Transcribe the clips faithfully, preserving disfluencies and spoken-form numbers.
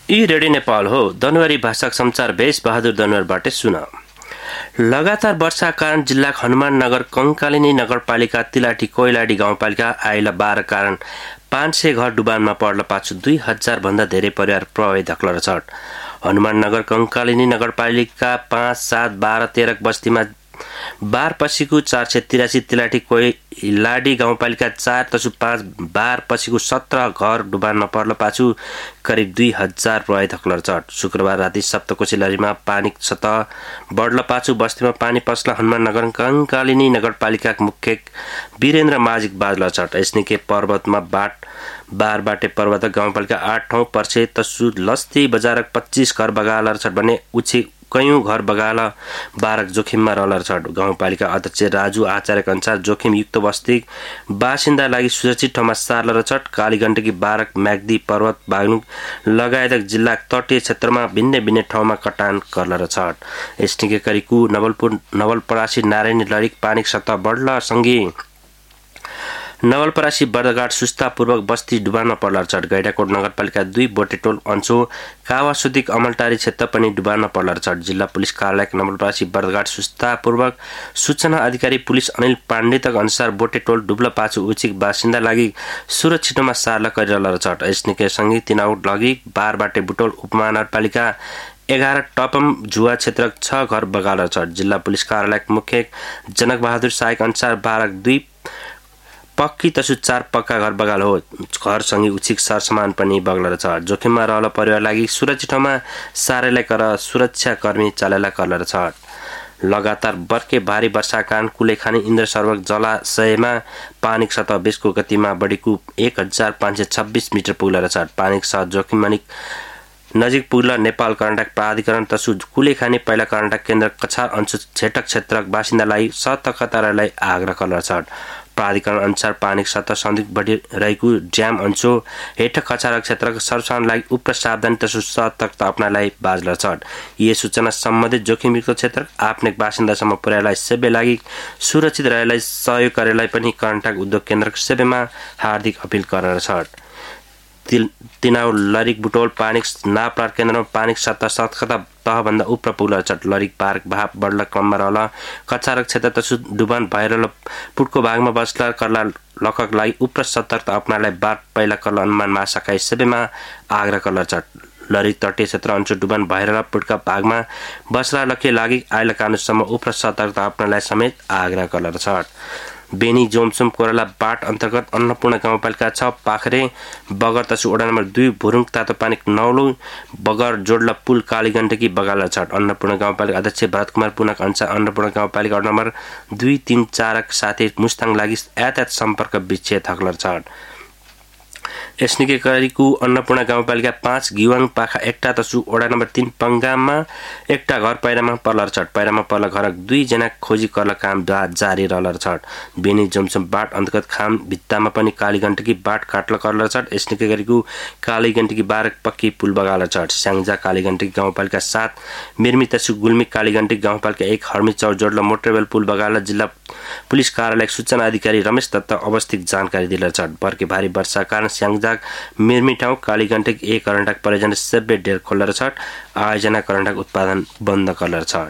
यी रेडियो नेपाल हो। दनुवारी भाषाक समाचार बेस बहादुर दनुवारबाट सुन। लगातार वर्षा कारण जिल्लाको हनुमान नगर कंकालिनी नगरपालिका तिलाठी कोइलाडी गाउँपालिका आइला बाह्र कारण पाँच सय घर डुबानमा पर्ल पाछु दुई हजार भन्दा धेरै परिवार प्रभावित धक्लर छ। हनुमान नगर कंकालिनी नगरपालिका पाँच सात बाह्र तेह्र बस्तीमा बार पछिको चार सय तिरासी तिलाठी कोइलाडी गाउँपालिका चार तसु पाँच बार पछिको सत्र घर डुबानमा पर्ल पाछु करिब दुई हजार प्रभावित धक्लर छ। शुक्रबार राति सप्तकोशी लहरीमा पानी सतह बढ्ल पाछु बस्तीमा पानी पस्ला हनुमान नगर कंकालिनी नगरपालिकाका मुख्य वीरेन्द्र माझिक बाजल छ। यसनिके पर्वतमा बाट बारबाटे पर्वत गाउँपालिका आठ ठाउँ पर्से तसु लस्ती बजारक पच्चीस घर बगालर छ भने उछि कयौं घर बगाल बारक जोखिममा रहलर छ। गाउँपालिका अध्यक्ष राजु आचार्यका अनुसार जोखिमयुक्त बस्ती बासिन्दा लागि सुरक्षित ठाउँमा सार्लर छ। कालीगण्डकी बारक म्याग्दी पर्वत बागलुङ लगायत जिल्ला तटीय क्षेत्रमा भिन्नै भिन्नै ठाउँमा कटान गर्लर छ। यसनिके करिकु नवलपुर नवलपरासी नारायणी लरिक पानीक सतह बढ्ल सँगै नवलपरासी बर्दघाट सुस्तापूर्वक बस्ती डुबानमा पर्लर छ। गैडाकोट नगरपालिका दुई बोटेटोल अन्चो कावासुदिक अमलटारी क्षेत्र पनि डुबानमा पर्लर छ। जिल्ला पुलिस कार्यालय नवलपरासी बर्दघाट सुस्तापूर्वक सूचना अधिकारी पुलिस अनिल पाण्डेतका अनुसार बोटेटोल डुब्ल पाछु उचिक बासिन्दा लागि सुरक्षितमा सार्ल गरिरहलर छ। यसनिके सँगै तिनाउट लगी बारबाटे बुटोल उपमहानगरपालिका एघार टपम जुवा क्षेत्र छ घर बगालर छ। जिल्ला पुलिस कार्यालय मुख्य जनक बहादुर साईका अनुसार बारक दुई पक्की तसु चार पक्का घर बगाल हो। घरसँगै उचिक सरसामान पनि बगलर छ। जोखिममा रहल परिवार लागि सुरक्षित ठाउँमा सारेलाई कर सुरक्षाकर्मी चालेला करलर छ। लगातार बर्के भारी वर्षा कारण कुलेखानी इन्द्र सर्वक जलाशयमा पानीको सतह बेसको गतिमा बढेको एक हजार पाँच सय छब्बिस मिटर पुग्लर छ। पानीको सतह जोखिम मनिक नजिक पुग्ल नेपाल कर्नाटक प्राधिकरण तसु कुलेखानी पहिला कर्नाटक केन्द्र कछार अंश छेटक क्षेत्रक बासिन्दालाई सतर्कतालाई आग्रह करलर छ। प्राधिकरण अनुसार पानीको सतह सन्दीप बढ़िरहेको ड्याम अंशो हेठक कछार क्षेत्रको सरसामान लागि उक्त सावधानी तसु सतर्कता अपनालाई बाजलर छ। यी सूचना सम्बन्धित जोखिमयुक्त क्षेत्र आफ्नै बासिन्दासम्म पुर्याएलाई सेवा लागि सुरक्षित रहेलाई सहयोग गरेलाई पनि कर्नाटक उद्योग केन्द्रको सेवामा हार्दिक अपील गरेर छ। तिनाउ लरिक बुटोल पानी नापरार केन्द्रमा पानी सतह सतर्कता तहभन्दा उप्र पुग्लर छ। लरिक पार्क भाप बढ्ल क्रममा रहल कछारक क्षेत्र तसु डुबान भएर पुटको भागमा बस्ला करला लकक लागि उप्र सतर्कता अपनालाई बार पहिला करला अनुमान महाशाखा सेवामा आग्रह करलर छ। लरिक तटीय क्षेत्र अंश डुबान भएर पुटका भागमा बस्ला लके लागि आइला कानुसम्म उप्र सतर्कता अपनालाई समेत आग्रह करलर छ। बेनी जोमसुम कोराला बाट अन्तर्गत अन्नपूर्ण गाउँपालिका छ पाखरे बगर तसु वडा नम्बर दुई भुरुङ तातोपानी नौलो बगर जोडला पुल कालीगण्डकी बगाल छ। अन्नपूर्ण गाउँपालिका अध्यक्ष भरत कुमार पुनक अनुसार अन्नपूर्ण गाउँपालिका वडा नम्बर दुई तीन चारक साथै मुस्ताङ लागि यातायात सम्पर्क विच्छेद थक्लर छ। यसनिके करिकु अन्नपूर्ण गाउँपालिका पाँच गिवाङ पाखा एकटा तसु वडा नम्बर तीन पंगाममा एकटा घर पैरामा पर्लर छ। पैरामा पर्ल घरक दुई जना खोजी करल काम जारी रहलर छ। बेनी जमसम बाट अन्तर्गत खाम भित्तामा पनि कालीगण्डकी बाट काट्ल करलर छ। यसनिके करिकु कालीगण्डकी बारक पक्की पुल बगाल छ। स्याङ्जा कालीगण्डकी गाउँपालिका सात मिर्मी तसु गुल्मी कालीगण्डकी गाउँपालिका एक हर्मी चौर जोडल मोटरवेल पुल बगाल जिल्ला पुलिस कार्यालय सूचना अधिकारी रमेश दत्त अवस्थित जानकारी दिलर छ। बर्के भारी वर्षा कारण स्याङ्जा मिर्मी ठाउँ कालीगण्डक एक कर्नाटक पर्यटन सेब्बे डेर खोलेर छ। आयोजना कर्नाटक उत्पादन बन्द करलर छ।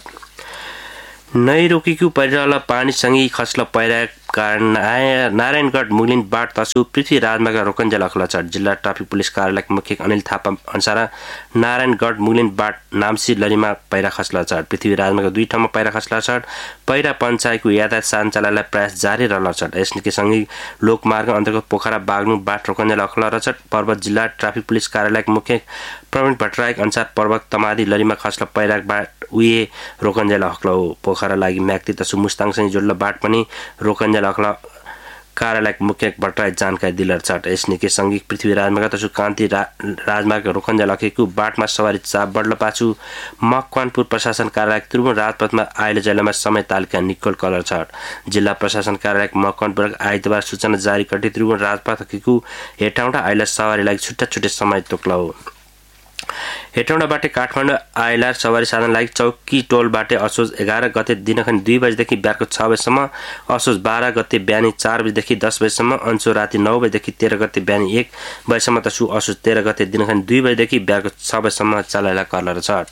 नै रोकीको परिरहल पानीसँगै खस्ल पहिरा कारण नारायणगढ मुगलिन बाट तसु पृथ्वी राजमार्ग रोकन्जेल अखला छ। जिल्ला ट्राफिक पुलिस कार्यालय मुख्य अनिल थापा अनुसार नारायणगढ मुगलिन बाट नाम्सी लरीमा पहिरा खस्ला छ। पृथ्वी राजमार्ग दुई ठाउँमा पहिरा खस्ला छ। पहिरा पञ्चायतको यातायात सञ्चालनलाई प्रयास जारी रहल छ। यसनिके सँगै लोकमार्ग अन्तर्गत पोखरा बाग्लुङ बाट रोकन्जेल अखला छ। पर्वत जिल्ला ट्राफिक पुलिस कार्यालय मुख्य प्रवीण भट्टराईका अनुसार पर्वत तमादी लरीमा खस्ल पहिरा बाट उए रोकन्जेल अखला हो। पोखरा लागि म्याग्दी तसु मुस्ताङसँग जोड्ल बाट पनि रोकन्जेल अखला कार्यालय मुख्य भट्टराई जानकारी दिलर छ। यसनिके सँगै पृथ्वी राजमार्ग तसु कान्ति रा, राजमार्ग रोकन्जेल अखेको बाटमा सवारी चाप बढ्ल पाछु मकवानपुर प्रशासन कार्यालय त्रिभुवन राजपथमा आइले जैलामा समय तालिका निकोल कलर छ। जिल्ला प्रशासन कार्यालय मकवानपुर आइतबार सूचना जारी गरी त्रिभुवन राजपथ अखेको हेटाउँदा आइला सवारी लागि छुट्टा छुट्टै समय तोक्ला हो। हेटौँडाबाट काठमाडौँ आइला सवारी साधनलाई चौकी टोलबाट असोज एघार गते दिनखनि दुई बजेदेखि बिहानको छ बजेसम्म, असोज बाह्र गते बिहानी चार बजेदेखि दस बजेसम्म, अन्चो राति नौ बजेदेखि तेह्र गते बिहानी एक बजेसम्म तसु असोज तेह्र गते दिनखनि दुई बजेदेखि बिहानको छ बजेसम्म चलाइला कर्ल छ।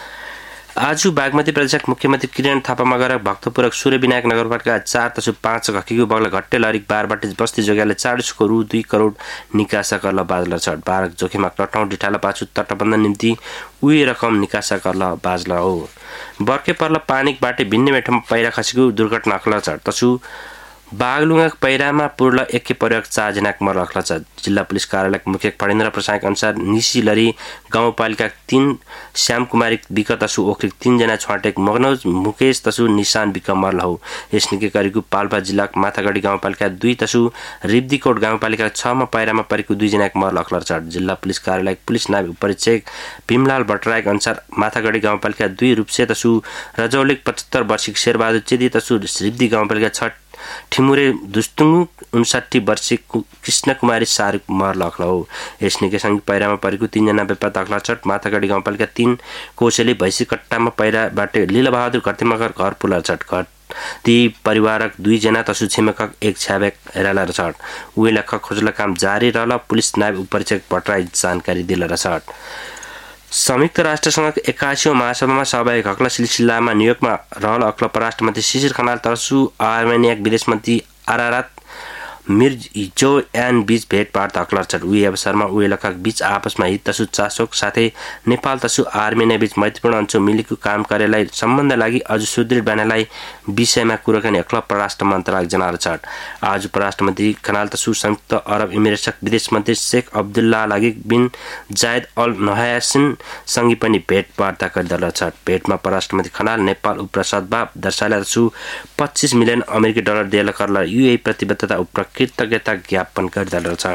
आज बागमती प्रदेशका मुख्यमन्त्री किरण थापा गएर भक्तपुर सूर्य विनायक नगरपालिका चार तसु पाँच घकीको बगला घट्टे लरिक बारबाट बस्ती जोग्याले चालिसको रु दुई करोड निकासा कर्ल बाजला छ। बारक जोखिमा कटौँ डिठाला पाछु तटबन्ध निम्ति उही रकम निकासा कर्ल बाजला हो। बर्के पर्ल पानीबाट भिन्ने मेठोमा पहिरा खसेको दुर्घटना अख्ला छ। तसु बागलुङा पहिरामा पूर्ल एकै परिवारका चारजनाको मर अख्ला छ। जिल्ला पुलिस कार्यालयका मुख्य फणेन्द्र प्रसाद अनुसार निसीलरी गाउँपालिका तीन श्यामकुमारी विक तसु ओखरी तीनजना छाटेक मगनौज मुकेश तसु निशान विक मर्ल हो। यस निकै गरेको पाल्पा जिल्लाको माथागढी गाउँपालिका दुई तसु रिब्दीकोट गाउँपालिका छमा पहिरामा परेको दुईजनाको मर अख्ला छ। जिल्ला पुलिस कार्यालयका पुलिस नायब उपरीक्षक भीमलाल भट्टराईका अनुसार माथागढी गाउँपालिका दुई रूपसे तसु रजौलिक पचहत्तर वर्षीय शेरबहादुर चेदी तसु रिब्दी गाउँपालिका छ ठिमुरे दुस्तुङु उन्साठी वर्षीय कृष्ण कुमारी सारुक मर लख्ला हो। यस निकैसँग पहिरामा परेको तीनजना बेपत्ता अख्ला छट। माथागढी गाउँपालिका तीन कोसेली भैँसी कट्टामा पहिराबाट लीलाबहादुर घरतीमगर घर पुला छट। घर ती परिवारक दुईजना तसु छिमेकक एक छ्याबेक हेराला छट। उही लेखक खोज्ला काम जारी रहला पुलिस नायब उपरीक्षक भट्टराई जानकारी दिला छट। संयुक्त राष्ट्रसङ्घको एकासीौँ महासभामा सहभागी हकला सिलसिलामा न्युयोर्कमा रहल अख्ला परराष्ट्रमन्त्री शिशिर खनाल तसु आर्मेनियाक विदेश मन्त्री आरारात मिर्जो एन बीच भेटवार्ता अख्ला छन्। उही अवसरमा उही लेखक बीच आपसमा हित तसु चासोक साथै नेपाल तसु आर्मेनिया बीच मैत्रीपूर्ण अञ्चल मिलेको काम गरेलाई सम्बन्ध लागि अझ सुदृढ बनालाई विषयमा कुराकानी अख्ला परराष्ट्र मन्त्रालय जनाएर छ। आज परराष्ट्र मन्त्री खनाल तसु संयुक्त अरब इमिरेट्सका विदेश मन्त्री शेख अब्दुल्ला लागि बिन जायद अल नहायासिन सँगै पनि भेटवार्ता गरिदल छ। भेटमा परराष्ट्र मन्त्री खनाल नेपाल उप सद्भाव दर्शाइला तसु पच्चीस मिलियन अमेरिकी डलर दिएला कर्ला युए प्रतिबद्धता उप कृतज्ञता ज्ञापन गरिदल छ।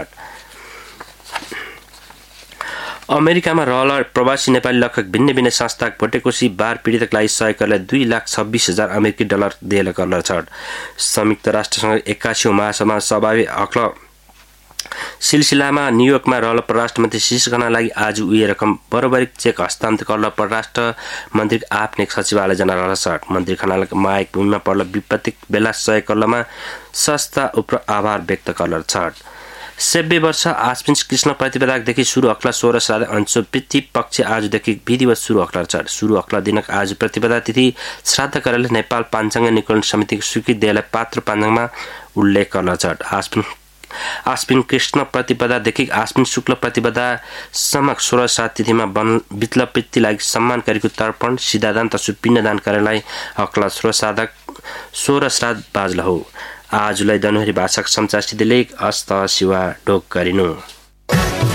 अमेरिकामा रहल प्रवासी नेपाली लेखक भिन्न भिन्न संस्थाक भोटेकोशी बार पीडितका लागि सहयोगलाई दुई लाख छब्बीस हजार अमेरिकी डलर दिएला कर्ल छ। संयुक्त राष्ट्रसङ्घ एकासीौँ महासभामा सहभागी हकल सिलसिलामा न्युयोर्कमा रहल परराष्ट्र मन्त्री शिशिर खनाललाई आज उही रकम बरोबरी चेक हस्तान्तरण कर्ल परराष्ट्र मन्त्री आफ्नै सचिवालय जनाएर छ। मन्त्री खनालको मायक भूमिमा पर्ल विपत्तिक बेला सहयोग कर्लमा संस्था उप आभार व्यक्त कर्ल छ। सब्बे वर्ष आश्विन कृष्ण प्रतिपदादेखि सुरु अख्ला सोह्र श्राद्ध अंशो पितृ पक्ष आजदेखि विधिवत सुरु अख्ला छ। सुरु अख्ला दिनक आज प्रतिपदा तिथि श्राद्ध गरेर नेपाल पाञ्चाङ्ग निकलन समितिको स्वीकृति दिएलाई पात्र पाञ्चाङ्गमा उल्लेख गर्न छ। आश्विन आश्विन कृष्ण प्रतिपदादेखि आश्विन शुक्ल प्रतिपदा समक सोह्र श्राद्ध तिथिमा बितल पितृलाई सम्मान गरेको तर्पण सिधादान तसु पिण्डदान गरेलाई अख्ला सोह्र श्राद्ध सोह्र श्राद्ध बाजला हो। आजलाई दनुहरी भाषाको समाचार सिद्धलेख हस्त शिवा ढोक गरिनु।